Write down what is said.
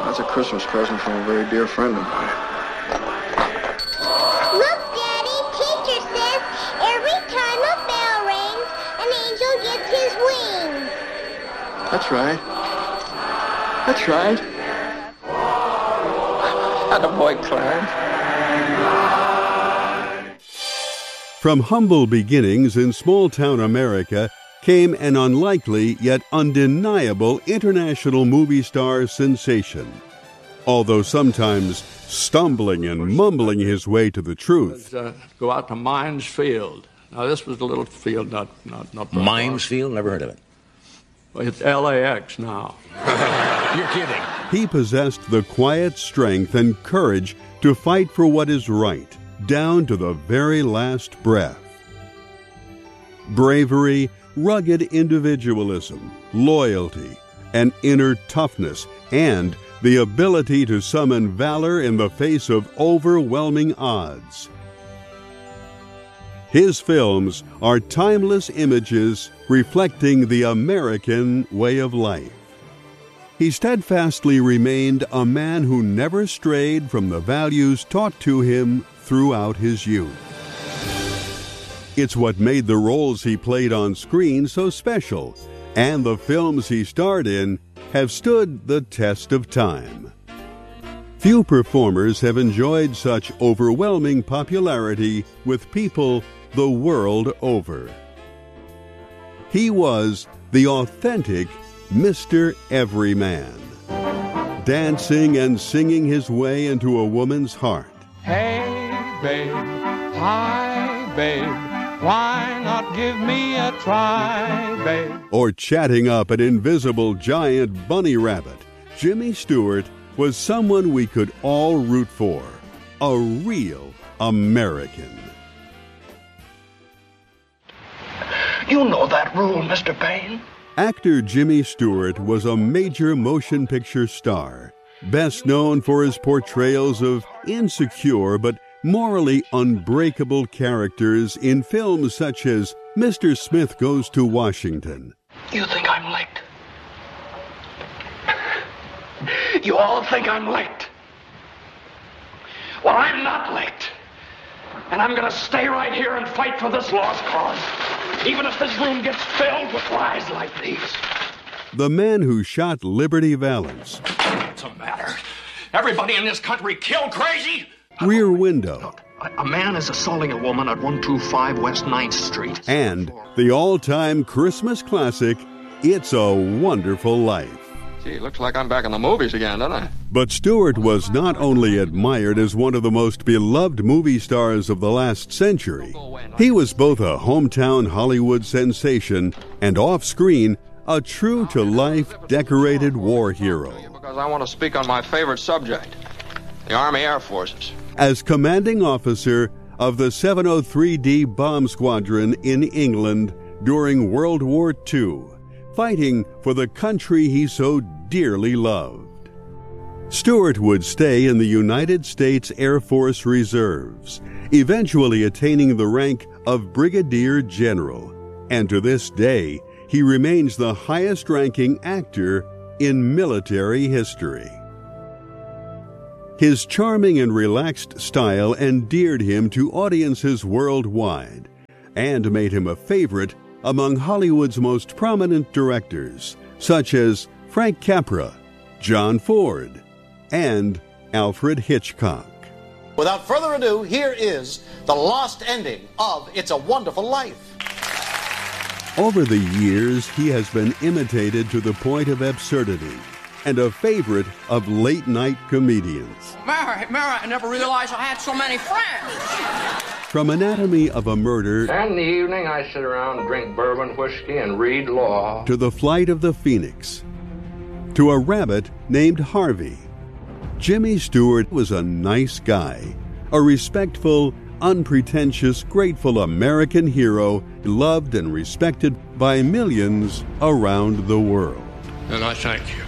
That's a Christmas present from a very dear friend of mine. Look, Daddy, teacher says every time a bell rings, an angel gets his wings. That's right. That's right. Attaboy, Clarence. From humble beginnings in small-town America came an unlikely yet undeniable international movie star sensation. Although sometimes stumbling and mumbling his way to the truth. Go out to Mines Field. Now, this was a little field, not Mines Field? Never heard of it. Well, it's LAX now. You're kidding. He possessed the quiet strength and courage to fight for what is right, down to the very last breath. Bravery, rugged individualism, loyalty, an inner toughness, and the ability to summon valor in the face of overwhelming odds. His films are timeless images reflecting the American way of life. He steadfastly remained a man who never strayed from the values taught to him throughout his youth. It's what made the roles he played on screen so special, and the films he starred in have stood the test of time. Few performers have enjoyed such overwhelming popularity with people the world over. He was the authentic Mr. Everyman, dancing and singing his way into a woman's heart. Hey, babe, hi, babe, why not give me a try, babe? Or chatting up an invisible giant bunny rabbit, Jimmy Stewart was someone we could all root for, a real American. You know that rule, Mr. Payne. Actor Jimmy Stewart was a major motion picture star, best known for his portrayals of insecure but morally unbreakable characters in films such as Mr. Smith Goes to Washington. You think I'm late? You all think I'm late. Well, I'm not late. And I'm going to stay right here and fight for this lost cause, even if this room gets filled with lies like these. The man who shot Liberty Valance. What's the matter? Everybody in this country killed crazy? Rear Window. Look, a man is assaulting a woman at 125 West 9th Street. And the all-time Christmas classic, It's a Wonderful Life. Gee, looks like I'm back in the movies again, doesn't I? But Stewart was not only admired as one of the most beloved movie stars of the last century, he was both a hometown Hollywood sensation and off-screen a true-to-life decorated war hero. Because I want to speak on my favorite subject, the Army Air Forces. As commanding officer of the 703D Bomb Squadron in England during World War II, fighting for the country he so dearly loved. Stewart would stay in the United States Air Force Reserves, eventually attaining the rank of Brigadier General, and to this day, he remains the highest-ranking actor in military history. His charming and relaxed style endeared him to audiences worldwide and made him a favorite among Hollywood's most prominent directors, such as Frank Capra, John Ford, and Alfred Hitchcock. Without further ado, here is the lost ending of It's a Wonderful Life. Over the years, he has been imitated to the point of absurdity and a favorite of late-night comedians. Mary, I never realized I had so many friends. From Anatomy of a Murder And in the evening, I sit around and drink bourbon whiskey and read law. to The Flight of the Phoenix, to A Rabbit Named Harvey, Jimmy Stewart was a nice guy, a respectful, unpretentious, grateful American hero loved and respected by millions around the world. And I thank you.